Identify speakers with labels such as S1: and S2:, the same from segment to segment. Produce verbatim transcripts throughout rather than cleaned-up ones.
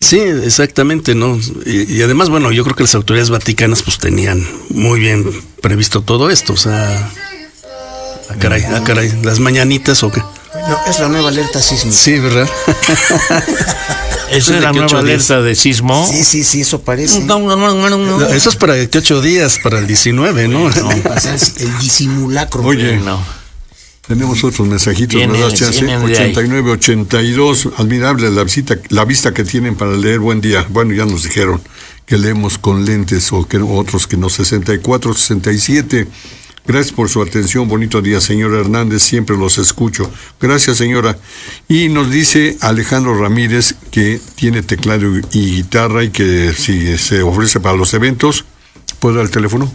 S1: Sí, exactamente, ¿no? Y, y además, bueno, yo creo que las autoridades vaticanas pues tenían muy bien previsto todo esto, o sea, ah, caray, ah, caray, las mañanitas o qué.
S2: No, es la nueva alerta sísmica.
S1: Sí, ¿verdad?
S3: ¿Esa es la nueva alerta de sismo?
S2: Sí, sí, sí, eso parece.
S3: No, no, no, no, no.
S1: Eso es para veintiocho días, para el diecinueve, ¿no?
S2: No, es el disimulacro.
S4: Oye,
S3: no.
S4: Tenemos otros mensajitos,
S3: Vienen,
S4: ¿verdad, Chance? ochenta y nueve ochenta y dos, admirable la visita, la vista que tienen para leer. Buen día. Bueno, ya nos dijeron que leemos con lentes o que otros que no. Sesenta y cuatro sesenta y siete. Gracias por su atención, bonito día, señora Hernández, siempre los escucho. Gracias, señora. Y nos dice Alejandro Ramírez que tiene teclado y guitarra y que si se ofrece para los eventos, ¿puede dar el teléfono?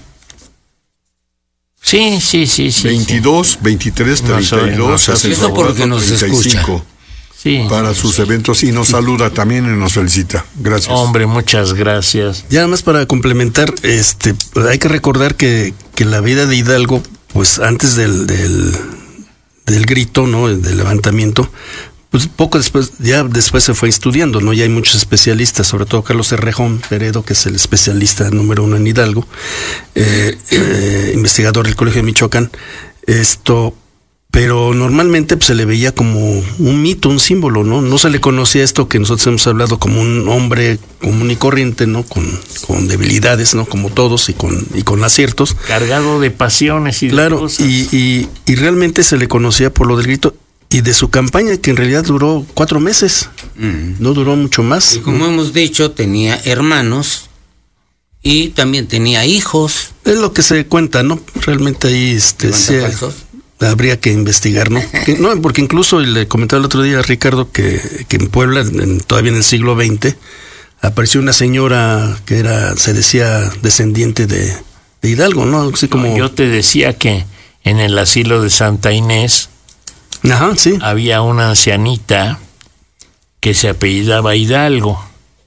S3: Sí, sí, sí, sí.
S4: veintidós, sí. veintitrés, treinta y dos,
S2: Eso porque nos escucha.
S3: Sí.
S4: Para sus eventos y nos saluda también y nos felicita. Gracias.
S3: Hombre, muchas gracias.
S1: Ya nada más para complementar, este, hay que recordar que, que la vida de Hidalgo, pues antes del, del, del grito, ¿no? Del levantamiento, pues poco después, ya después se fue estudiando, ¿no? Ya hay muchos especialistas, sobre todo Carlos Cerrejón Peredo, que es el especialista número uno en Hidalgo, eh, eh, investigador del Colegio de Michoacán, esto... Pero normalmente pues, se le veía como un mito, un símbolo, ¿no? No se le conocía esto que nosotros hemos hablado como un hombre común y corriente, ¿no? Con, con debilidades, ¿no? Como todos y con, y con aciertos.
S3: Cargado de pasiones y
S1: claro,
S3: de cosas.
S1: Y, y, y realmente se le conocía por lo del grito y de su campaña, que en realidad duró cuatro meses. Mm. No duró mucho más.
S5: Y como ¿no? hemos dicho, tenía hermanos y también tenía hijos.
S1: Es lo que se cuenta, ¿no? Realmente ahí este se... habría que investigar, ¿no? Que, no, porque incluso le comentaba el otro día a Ricardo que, que en Puebla, en, todavía en el siglo veinte, apareció una señora que era, se decía, descendiente de, de Hidalgo, ¿no? Así como...
S3: No, yo te decía que en el asilo de Santa Inés,
S1: ajá, sí,
S3: había una ancianita que se apellidaba Hidalgo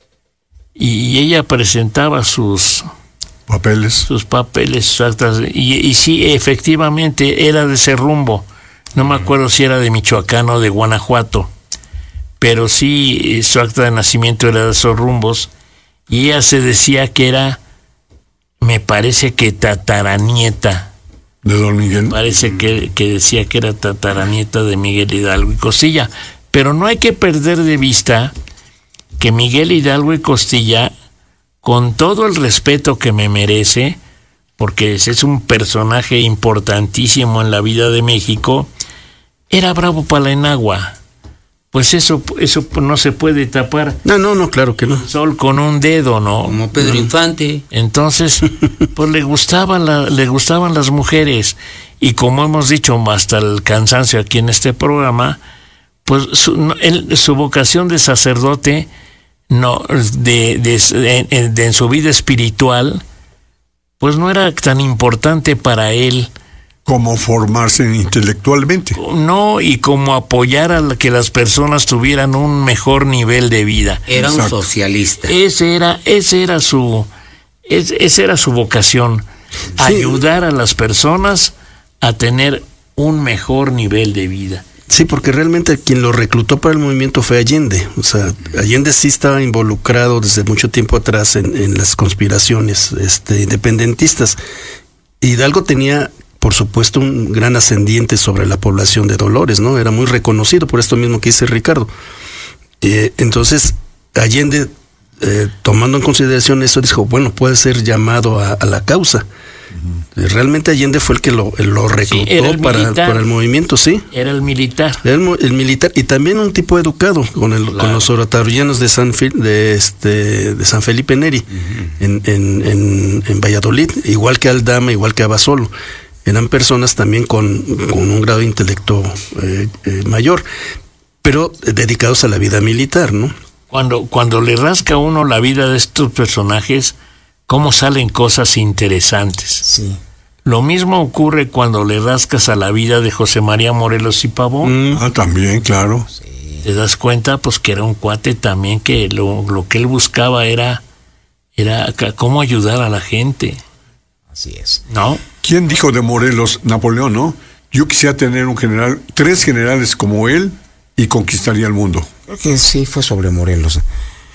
S3: y ella presentaba sus...
S4: papeles.
S3: Sus papeles, sus actas, y, y sí, efectivamente, era de ese rumbo. No me acuerdo si era de Michoacán o de Guanajuato, pero sí, su acta de nacimiento era de esos rumbos, y ella se decía que era, me parece que tataranieta.
S4: ¿De don Miguel?
S3: Me parece que, que decía que era tataranieta de Miguel Hidalgo y Costilla, pero no hay que perder de vista que Miguel Hidalgo y Costilla, con todo el respeto que me merece, porque es un personaje importantísimo en la vida de México, era bravo para la enagua. Pues eso eso no se puede tapar.
S1: No, no, no, claro que no.
S3: El sol con un dedo, ¿no?
S5: Como Pedro
S3: no.
S5: Infante.
S3: Entonces, pues le gustaban la, le gustaban las mujeres, y como hemos dicho hasta el cansancio aquí en este programa, pues su, él, su vocación de sacerdote, no, de, de, de, de en su vida espiritual, pues no era tan importante para él
S4: como formarse intelectualmente.
S3: No, y como apoyar a la, que las personas tuvieran un mejor nivel de vida.
S5: Era Exacto. un socialista.
S3: Ese era, ese era su, ese, esa era su vocación, sí. ayudar a las personas a tener un mejor nivel de vida.
S1: Sí, porque realmente quien lo reclutó para el movimiento fue Allende. O sea, Allende sí estaba involucrado desde mucho tiempo atrás en, en las conspiraciones este, independentistas. Hidalgo tenía, por supuesto, un gran ascendiente sobre la población de Dolores, ¿no? Era muy reconocido por esto mismo que dice Ricardo. Eh, entonces, Allende, eh, tomando en consideración eso, dijo, bueno, puede ser llamado a, a la causa. Realmente Allende fue el que lo, lo reclutó sí, el para, para el movimiento, sí.
S3: Era el militar.
S1: Era el, el militar y también un tipo educado con el claro. con los oratorianos de San de este de San Felipe Neri uh-huh. en, en, en, en Valladolid, igual que Aldama, igual que Abasolo. Eran personas también con, con un grado de intelecto eh, eh, mayor, pero dedicados a la vida militar, ¿no?
S3: Cuando, cuando le rasca a uno la vida de estos personajes, cómo salen cosas interesantes.
S2: Sí.
S3: Lo mismo ocurre cuando le rascas a la vida de José María Morelos y Pavón.
S4: Mm. Ah, también, claro.
S3: Sí. Te das cuenta, pues, que era un cuate también que lo, lo que él buscaba era, era cómo ayudar a la gente.
S2: Así es.
S3: ¿No?
S4: ¿Quién dijo de Morelos? Napoleón, ¿no? Yo quisiera tener un general, tres generales como él, y conquistaría el mundo.
S2: Creo que sí fue sobre Morelos.